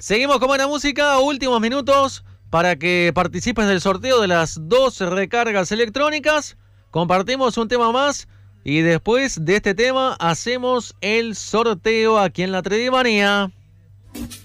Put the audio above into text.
Seguimos con buena música, últimos minutos para que participes del sorteo de las 2 recargas electrónicas. Compartimos un tema más y después de este tema hacemos el sorteo aquí en la Tridimanía.